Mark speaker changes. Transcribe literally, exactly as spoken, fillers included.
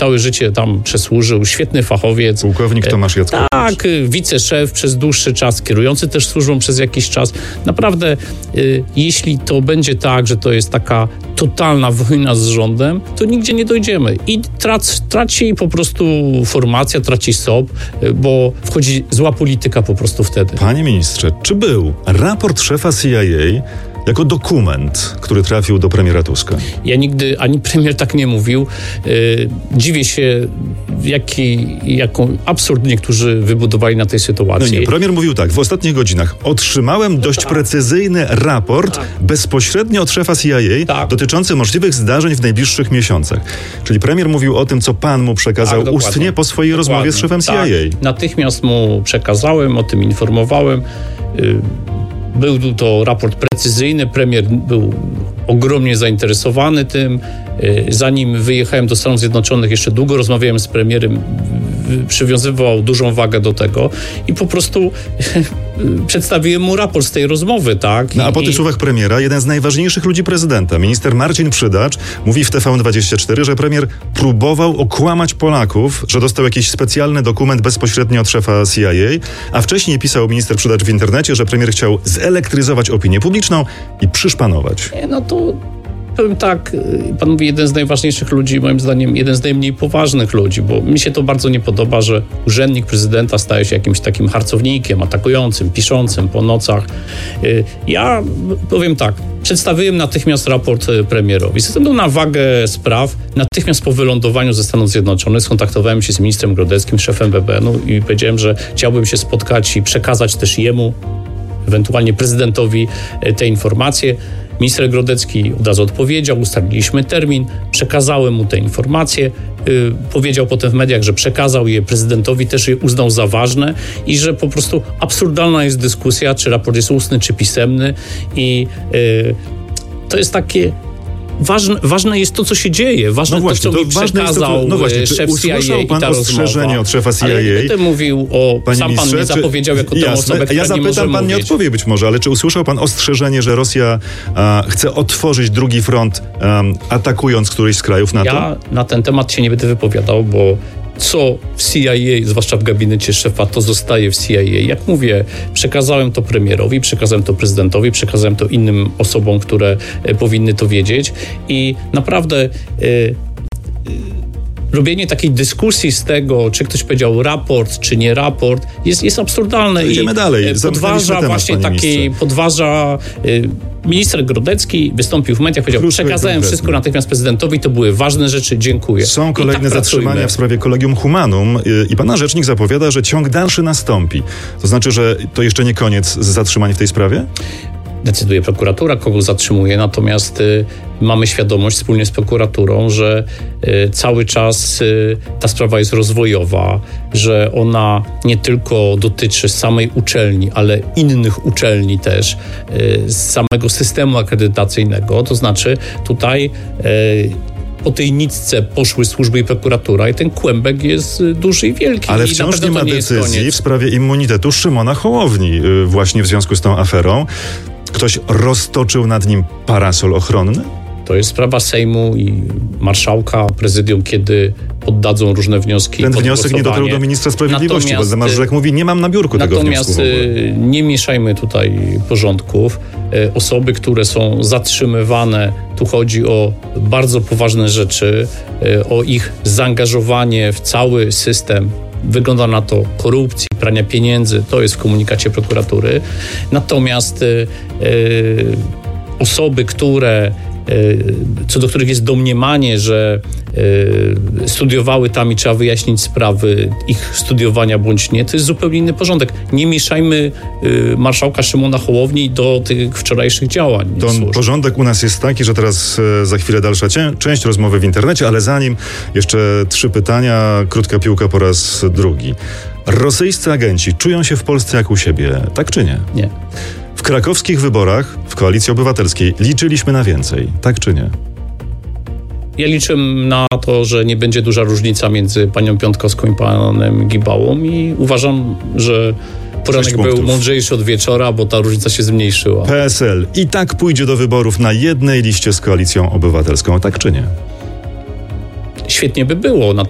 Speaker 1: całe życie tam przesłużył, świetny fachowiec.
Speaker 2: Pułkownik Tomasz Jackowicz.
Speaker 1: Tak, wiceszef przez dłuższy czas, kierujący też służbą przez jakiś czas. Naprawdę, y, jeśli to będzie tak, że to jest taka totalna wojna z rządem, to nigdzie nie dojdziemy. I trac, traci po prostu formacja, traci S O P, y, bo wchodzi zła polityka po prostu wtedy.
Speaker 2: Panie ministrze, czy był raport szefa C I A jako dokument, który trafił do premiera Tuska?
Speaker 1: Ja nigdy, ani premier tak nie mówił. Yy, dziwię się, jaki, jaką absurd niektórzy wybudowali na tej sytuacji.
Speaker 2: No nie, premier mówił tak, w ostatnich godzinach otrzymałem dość
Speaker 1: tak.
Speaker 2: precyzyjny raport
Speaker 1: tak.
Speaker 2: bezpośrednio od szefa C I A
Speaker 1: tak.
Speaker 2: dotyczący możliwych zdarzeń w najbliższych miesiącach. Czyli premier mówił o tym, co pan mu przekazał
Speaker 1: tak,
Speaker 2: ustnie po swojej
Speaker 1: dokładnie.
Speaker 2: rozmowie z szefem
Speaker 1: tak.
Speaker 2: C I A.
Speaker 1: Natychmiast mu przekazałem, o tym informowałem. Yy, Był to raport precyzyjny, premier był ogromnie zainteresowany tym. Zanim wyjechałem do Stanów Zjednoczonych, jeszcze długo rozmawiałem z premierem, przywiązywał dużą wagę do tego i po prostu przedstawiłem mu raport z tej rozmowy, tak?
Speaker 2: No, a po
Speaker 1: I...
Speaker 2: tych słowach premiera, jeden z najważniejszych ludzi prezydenta, minister Marcin Przydacz, mówi w T V N dwadzieścia cztery, że premier próbował okłamać Polaków, że dostał jakiś specjalny dokument bezpośrednio od szefa C I A, a wcześniej pisał minister Przydacz w internecie, że premier chciał zelektryzować opinię publiczną i przyszpanować.
Speaker 1: Nie, no to powiem tak, pan mówi jeden z najważniejszych ludzi, moim zdaniem jeden z najmniej poważnych ludzi, bo mi się to bardzo nie podoba, że urzędnik prezydenta staje się jakimś takim harcownikiem, atakującym, piszącym po nocach. Ja powiem tak, przedstawiłem natychmiast raport premierowi. Ze względu na wagę spraw, natychmiast po wylądowaniu ze Stanów Zjednoczonych skontaktowałem się z ministrem Grodeckim, szefem B B N-u i powiedziałem, że chciałbym się spotkać i przekazać też jemu, ewentualnie prezydentowi, te informacje. Minister Grodecki od razu odpowiedział, ustaliliśmy termin, przekazałem mu te informacje, yy, powiedział potem w mediach, że przekazał je prezydentowi, też je uznał za ważne i że po prostu absurdalna jest dyskusja, czy raport jest ustny, czy pisemny i yy, to jest takie... Ważne, ważne jest to, co się dzieje. Ważne
Speaker 2: no właśnie,
Speaker 1: to, co mi przekazał to,
Speaker 2: no właśnie,
Speaker 1: szef C I A
Speaker 2: usłyszał pan
Speaker 1: i ta
Speaker 2: ostrzeżenie
Speaker 1: rozmowa.
Speaker 2: od szefa C I A?
Speaker 1: Ale nie będę mówił o...
Speaker 2: Panie
Speaker 1: sam pan mnie zapowiedział jako tę osobę, która
Speaker 2: ja zapytam,
Speaker 1: nie może
Speaker 2: pan
Speaker 1: mówić.
Speaker 2: nie odpowie być może, ale czy usłyszał pan ostrzeżenie, że Rosja a, chce otworzyć drugi front, a, atakując któryś z krajów NATO?
Speaker 1: Ja na ten temat się nie będę wypowiadał, bo co w C I A, zwłaszcza w gabinecie szefa, to zostaje w C I A. Jak mówię, przekazałem to premierowi, przekazałem to prezydentowi, przekazałem to innym osobom, które e, powinny to wiedzieć i naprawdę e, e, robienie takiej dyskusji z tego, czy ktoś powiedział raport, czy nie raport, jest, jest absurdalne.
Speaker 2: Idziemy
Speaker 1: i
Speaker 2: dalej.
Speaker 1: podważa
Speaker 2: temat,
Speaker 1: właśnie taki, podważa y, minister Grodecki, wystąpił w mediach, powiedział,
Speaker 2: Krótko
Speaker 1: przekazałem wszystko natychmiast prezydentowi, to były ważne rzeczy, dziękuję.
Speaker 2: Są kolejne
Speaker 1: tak
Speaker 2: zatrzymania
Speaker 1: pracujmy.
Speaker 2: w sprawie Collegium Humanum i pan rzecznik zapowiada, że ciąg dalszy nastąpi. To znaczy, że to jeszcze nie koniec zatrzymań w tej sprawie?
Speaker 1: Decyduje prokuratura, kogo zatrzymuje, natomiast y, mamy świadomość wspólnie z prokuraturą, że y, cały czas y, ta sprawa jest rozwojowa, że ona nie tylko dotyczy samej uczelni, ale innych uczelni też, y, z samego systemu akredytacyjnego, to znaczy tutaj y, po tej nitce poszły służby i prokuratura i ten kłębek jest duży i wielki.
Speaker 2: Ale
Speaker 1: i
Speaker 2: wciąż nie ma
Speaker 1: nie
Speaker 2: decyzji w sprawie immunitetu Szymona Hołowni y, właśnie w związku z tą aferą. Ktoś roztoczył nad nim parasol ochronny?
Speaker 1: To jest sprawa Sejmu i marszałka, prezydium, kiedy poddadzą różne wnioski.
Speaker 2: Ten wniosek nie dotarł do ministra sprawiedliwości,
Speaker 1: natomiast,
Speaker 2: bo Waldemar Żurek mówi, nie mam na biurku tego
Speaker 1: natomiast
Speaker 2: wniosku w ogóle.
Speaker 1: nie mieszajmy tutaj porządków. Osoby, które są zatrzymywane, tu chodzi o bardzo poważne rzeczy, o ich zaangażowanie w cały system. Wygląda na to korupcji, prania pieniędzy, to jest w komunikacie prokuratury. Natomiast y, y, osoby, które co do których jest domniemanie, że y, studiowały tam i trzeba wyjaśnić sprawy ich studiowania bądź nie, to jest zupełnie inny porządek. Nie mieszajmy y, marszałka Szymona Hołowni do tych wczorajszych działań.
Speaker 2: To porządek u nas jest taki, że teraz e, za chwilę dalsza cię, część rozmowy w internecie, ale zanim jeszcze trzy pytania, krótka piłka po raz drugi. Rosyjscy agenci czują się w Polsce jak u siebie, tak czy nie?
Speaker 1: Nie.
Speaker 2: W krakowskich wyborach w Koalicji Obywatelskiej liczyliśmy na więcej, tak czy nie?
Speaker 1: Ja liczę na to, że nie będzie duża różnica między panią Piontkowską i panem Gibałą i uważam, że poranek był mądrzejszy od wieczora, bo ta różnica się zmniejszyła.
Speaker 2: P S L i tak pójdzie do wyborów na jednej liście z Koalicją Obywatelską, tak czy nie?
Speaker 1: Świetnie by było,